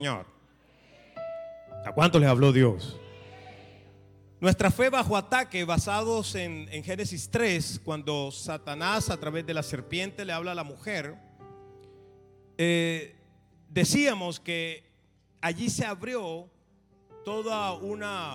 Señor. ¿A cuánto les habló Dios? Nuestra fe bajo ataque, basados en Génesis 3, cuando Satanás a través de la serpiente le habla a la mujer, decíamos que allí se abrió toda una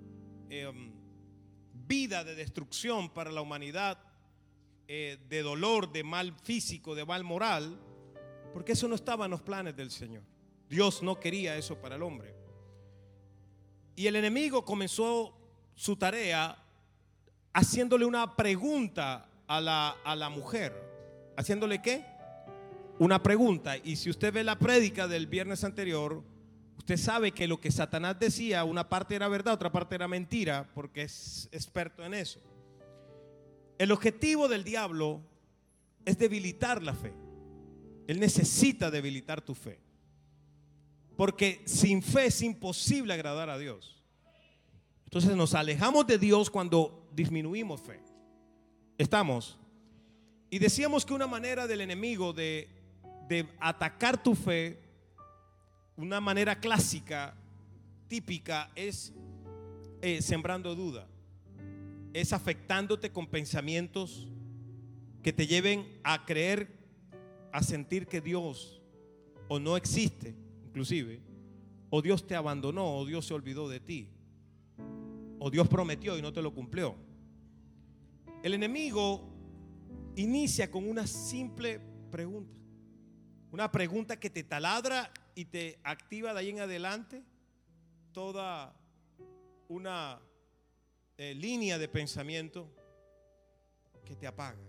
vida de destrucción para la humanidad, de dolor, de mal físico, de mal moral, porque eso no estaba en los planes del Señor. Dios no quería eso para el hombre. Y el enemigo comenzó su tarea haciéndole una pregunta a la mujer. ¿Haciéndole qué? Una pregunta. Y si usted ve la prédica del viernes anterior, usted sabe que lo que Satanás decía, una parte era verdad, otra parte era mentira, porque es experto en eso. El objetivo del diablo es debilitar la fe. Él necesita debilitar tu fe, porque sin fe es imposible agradar a Dios. Entonces nos alejamos de Dios cuando disminuimos fe. ¿Estamos? Y decíamos que una manera del enemigo de atacar tu fe, una manera clásica, típica, es sembrando duda. Es afectándote con pensamientos que te lleven a creer, a sentir que Dios o no existe, inclusive, o Dios te abandonó, o Dios se olvidó de ti, o Dios prometió y no te lo cumplió. El enemigo inicia con una simple pregunta, una pregunta que te taladra y te activa de ahí en adelante toda una línea de pensamiento que te apaga.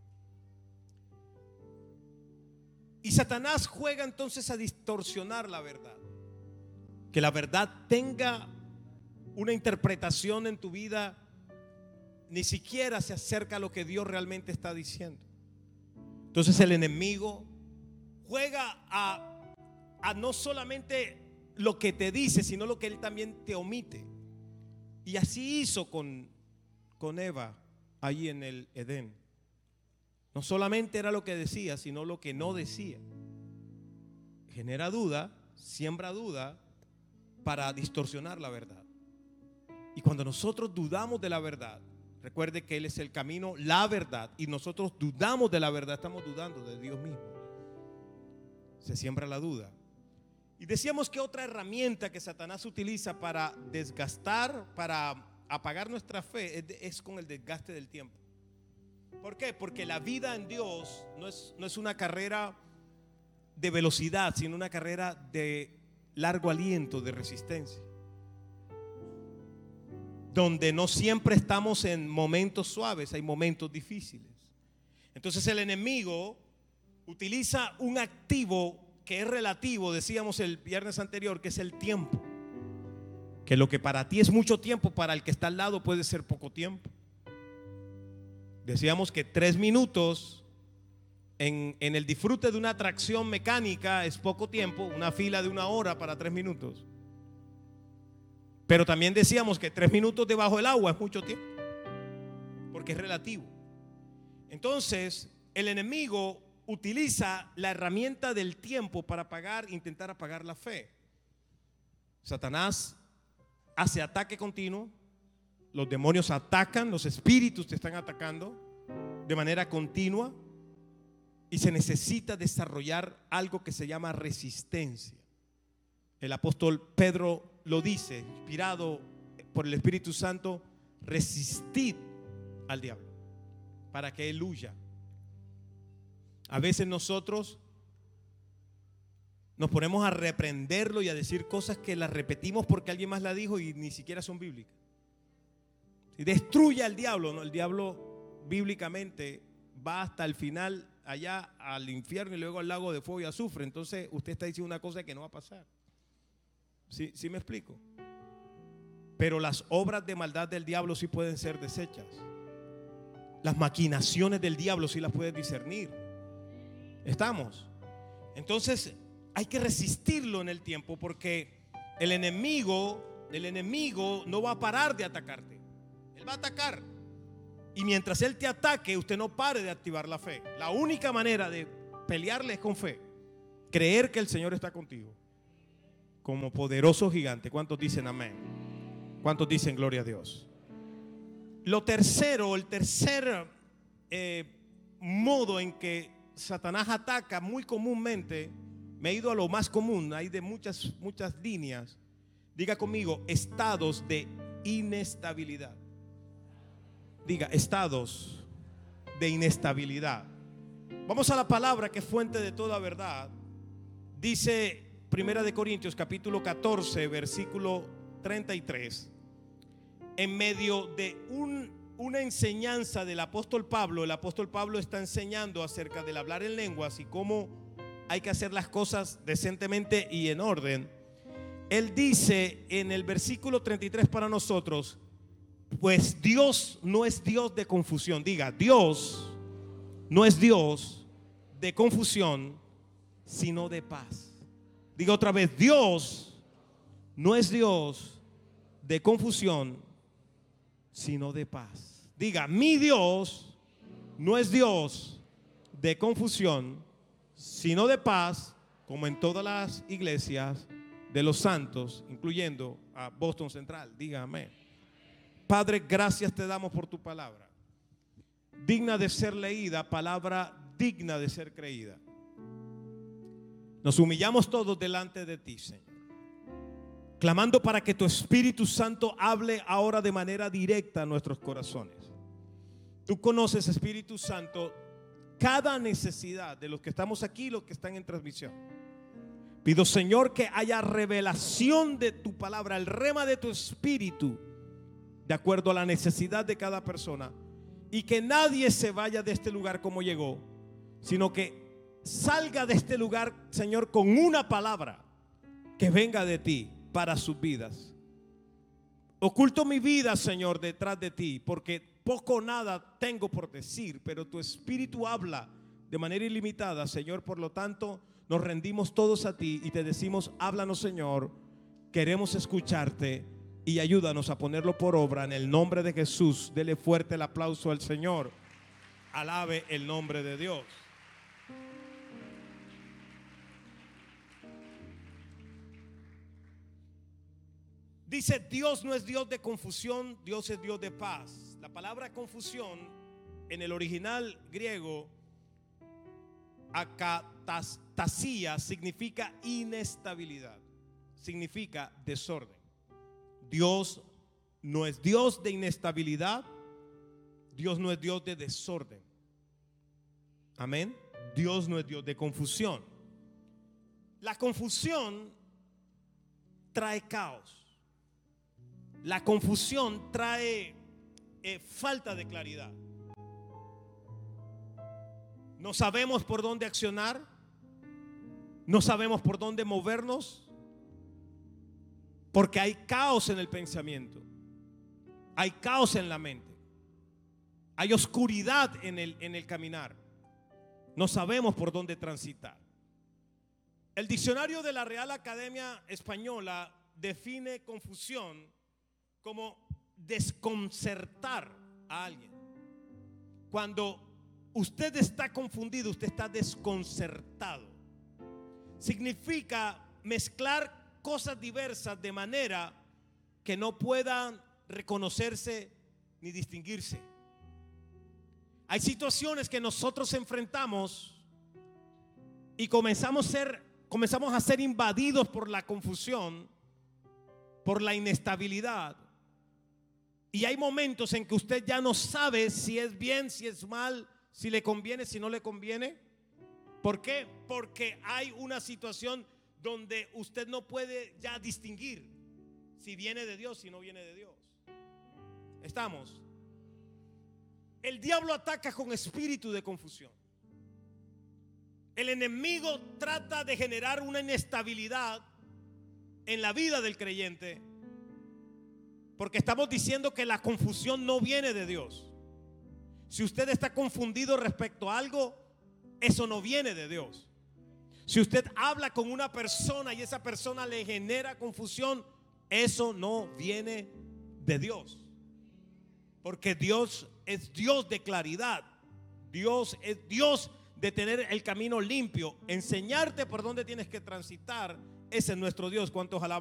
Y Satanás juega entonces a distorsionar la verdad, que la verdad tenga una interpretación en tu vida, ni siquiera se acerca a lo que Dios realmente está diciendo. Entonces el enemigo juega a no solamente lo que te dice, sino lo que él también te omite. Y así hizo con Eva allí en el Edén. No solamente era lo que decía, sino lo que no decía. Genera duda, siembra duda para distorsionar la verdad. Y cuando nosotros dudamos de la verdad, recuerde que Él es el camino, la verdad, y nosotros dudamos de la verdad, estamos dudando de Dios mismo. Se siembra la duda. Y decíamos que otra herramienta que Satanás utiliza para desgastar, para apagar nuestra fe, es con el desgaste del tiempo. ¿Por qué? Porque la vida en Dios no es una carrera de velocidad, sino una carrera de largo aliento, de resistencia, donde no siempre estamos en momentos suaves, hay momentos difíciles. Entonces el enemigo utiliza un activo que es relativo, decíamos el viernes anterior, que es el tiempo. Que lo que para ti es mucho tiempo, para el que está al lado puede ser poco tiempo. Decíamos que 3 minutos en el disfrute de una atracción mecánica es poco tiempo, una fila de 1 hora para 3 minutos. Pero también decíamos que 3 minutos debajo del agua es mucho tiempo, porque es relativo. Entonces el enemigo utiliza la herramienta del tiempo para intentar apagar la fe. Satanás hace ataque continuo. Los demonios atacan, los espíritus te están atacando de manera continua, y se necesita desarrollar algo que se llama resistencia. El apóstol Pedro lo dice, inspirado por el Espíritu Santo: resistid al diablo para que él huya. A veces nosotros nos ponemos a reprenderlo y a decir cosas que las repetimos porque alguien más la dijo y ni siquiera son bíblicas. Si destruye al diablo, ¿no? El diablo bíblicamente va hasta el final, allá al infierno y luego al lago de fuego y azufre. Entonces usted está diciendo una cosa que no va a pasar. ¿Sí me explico? Pero las obras de maldad del diablo sí pueden ser deshechas. Las maquinaciones del diablo sí las puedes discernir. ¿Estamos? Entonces hay que resistirlo en el tiempo, porque el enemigo no va a parar de atacarte. Él va a atacar. Y mientras él te ataque, usted no pare de activar la fe. La única manera de pelearle es con fe. Creer que el Señor está contigo. como poderoso gigante. ¿Cuántos dicen amén? ¿Cuántos dicen gloria a Dios? Lo tercero, el tercer modo en que Satanás ataca muy comúnmente, me he ido a lo más común, hay de muchas líneas. Diga conmigo, estados de inestabilidad. Diga, estados de inestabilidad. Vamos a la palabra que es fuente de toda verdad. Dice Primera de Corintios capítulo 14 versículo 33. En medio de una enseñanza del apóstol Pablo, el apóstol Pablo está enseñando acerca del hablar en lenguas y cómo hay que hacer las cosas decentemente y en orden. Él dice en el versículo 33 para nosotros: pues Dios no es Dios de confusión. Diga, Dios no es Dios de confusión, sino de paz. Diga otra vez, Dios no es Dios de confusión, sino de paz. Diga, mi Dios no es Dios de confusión, sino de paz, como en todas las iglesias de los santos, incluyendo a Boston Central. Diga amén. Padre, gracias te damos por tu palabra, digna de ser leída, palabra digna de ser creída. Nos humillamos todos delante de ti, Señor, clamando para que tu Espíritu Santo hable ahora de manera directa a nuestros corazones. Tú conoces, Espíritu Santo, cada necesidad de los que estamos aquí y los que están en transmisión. Pido, Señor, que haya revelación de tu palabra, el rema de tu Espíritu, de acuerdo a la necesidad de cada persona, y que nadie se vaya de este lugar como llegó, sino que salga de este lugar, Señor, con una palabra que venga de ti para sus vidas. Oculto mi vida, Señor, detrás de ti, porque poco o nada tengo por decir, pero tu Espíritu habla de manera ilimitada, Señor. Por lo tanto, nos rendimos todos a ti y te decimos, háblanos, Señor, queremos escucharte y ayúdanos a ponerlo por obra en el nombre de Jesús. Dele fuerte el aplauso al Señor. Alabe el nombre de Dios. Dice, Dios no es Dios de confusión, Dios es Dios de paz. La palabra confusión en el original griego, akatasia, significa inestabilidad, significa desorden. Dios no es Dios de inestabilidad, Dios no es Dios de desorden. Amén. Dios no es Dios de confusión. La confusión trae caos. La confusión trae falta de claridad. No sabemos por dónde accionar, no sabemos por dónde movernos, porque hay caos en el pensamiento, hay caos en la mente, hay oscuridad en el caminar. No sabemos por dónde transitar. El diccionario de la Real Academia Española define confusión como desconcertar a alguien. Cuando usted está confundido, usted está desconcertado. Significa mezclar cosas diversas de manera que no puedan reconocerse ni distinguirse. Hay situaciones que nosotros enfrentamos y comenzamos a ser invadidos por la confusión, por la inestabilidad. Y hay momentos en que usted ya no sabe si es bien, si es mal, si le conviene, si no le conviene. ¿Por qué? Porque hay una situación donde usted no puede ya distinguir si viene de Dios, si no viene de Dios. ¿Estamos? El diablo ataca con espíritu de confusión. El enemigo trata de generar una inestabilidad en la vida del creyente, porque estamos diciendo que la confusión no viene de Dios. Si usted está confundido respecto a algo, eso no viene de Dios. Si usted habla con una persona y esa persona le genera confusión, eso no viene de Dios. Porque Dios es Dios de claridad. Dios es Dios de tener el camino limpio, enseñarte por dónde tienes que transitar Ese es nuestro Dios. ¿Cuántos alaban?